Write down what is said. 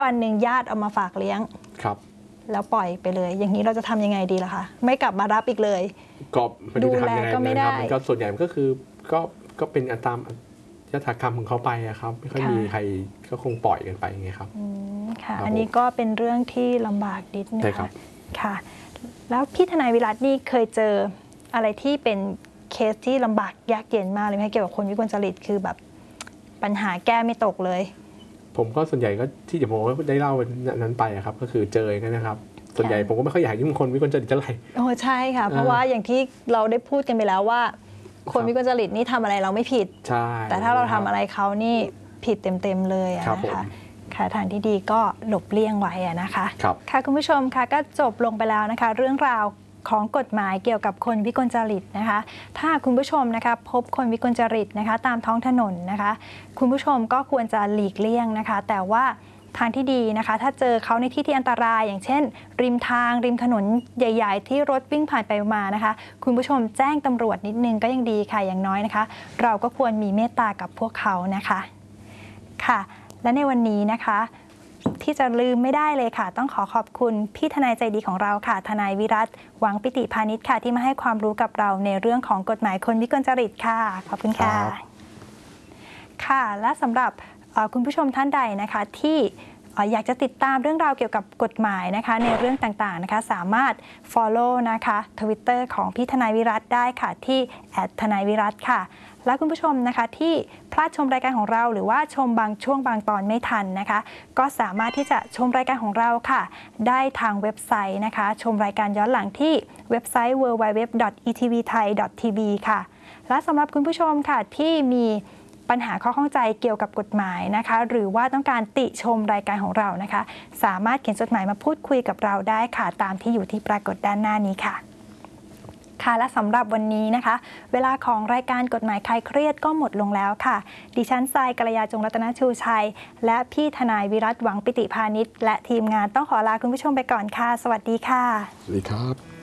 วันหนึ่งญาติเอามาฝากเลี้ยงครับแล้วปล่อยไปเลยอย่างนี้เราจะทำยังไงดีล่ะคะไม่กลับมารับอีกเลยก็ดูแลก็ไม่ได้ก็ส่วนใหญ่มันก็คือก็เป็นตามยถากรรมของเขาไปครับไม่ค่อยมีใครก็คงปล่อยกันไปไงครับค่ะอันนี้ก็เป็นเรื่องที่ลำบากนิดนึงค่ะแล้วพี่ทนายวิรัตนี่เคยเจออะไรที่เป็นเคสที่ลำบากยากเย็นมากเลยไหมเกี่ยวกับคนวิกลจริตคือแบบปัญหาแก้ไม่ตกเลยผมก็ส่วนใหญ่ก็ที่ผมได้เล่านั้นไปครับก็คือเจอกันนะครับส่วนใหญ่ผมก็ไม่ค่อยอยากยุ่งคนวิกลจริตเท่าไหร่โอ้ใช่ค่ะเพราะว่าอย่างที่เราได้พูดกันไปแล้วว่าคนวิกลจริตนี่ทำอะไรเราไม่ผิดใช่แต่ถ้าเราทำอะไรเขานี่ผิดเต็มเลยนะคะค่ะทางที่ดีก็หลบเลี่ยงไว้นะคะค่ะคุณผู้ชมค่ะก็จบลงไปแล้วนะคะเรื่องราวของกฎหมายเกี่ยวกับคนวิกลจริตนะคะถ้าคุณผู้ชมนะคะพบคนวิกลจริตนะคะตามท้องถนนนะคะคุณผู้ชมก็ควรจะหลีกเลี่ยงนะคะแต่ว่าทางที่ดีนะคะถ้าเจอเขาในที่ที่อันตรายอย่างเช่นริมทางริมถนนใหญ่ๆที่รถวิ่งผ่านไปมานะคะคุณผู้ชมแจ้งตำรวจนิดนึงก็ยังดีค่ะอย่างน้อยนะคะเราก็ควรมีเมตตากับพวกเขานะคะค่ะและในวันนี้นะคะที่จะลืมไม่ได้เลยค่ะต้องขอบคุณพี่ทนายใจดีของเราค่ะทนายวิรัตหวังปิติพานิชค่ะที่มาให้ความรู้กับเราในเรื่องของกฎหมายคนวิกลจริตค่ะขอบคุณค่ะค่ะและสำหรับคุณผู้ชมท่านใดนะคะที่อยากจะติดตามเรื่องราวเกี่ยวกับกฎหมายนะคะในเรื่องต่างๆนะคะสามารถ follow นะคะ Twitter ของพี่ทนายวิรัตได้ค่ะที่ทนายวิรัตค่ะและคุณผู้ชมนะคะที่พลาดชมรายการของเราหรือว่าชมบางช่วงบางตอนไม่ทันนะคะก็สามารถที่จะชมรายการของเราค่ะได้ทางเว็บไซต์นะคะชมรายการย้อนหลังที่เว็บไซต์ www.etvthai.tv ค่ะและสำหรับคุณผู้ชมค่ะที่มีปัญหาข้อข้องใจเกี่ยวกับกฎหมายนะคะหรือว่าต้องการติชมรายการของเรานะคะสามารถเขียนจดหมายมาพูดคุยกับเราได้ค่ะตามที่อยู่ที่ปรากฏด้านหน้านี้ค่ะค่ะและสำหรับวันนี้นะคะเวลาของรายการกฎหมายคลายเครียดก็หมดลงแล้วค่ะดิฉันทรายกัลยาจงรัตนชูชัยและพี่ทนายวิรัตหวังปิติพานิชและทีมงานต้องขอลาคุณผู้ชมไปก่อนค่ะสวัสดีค่ะสวัสดีครับ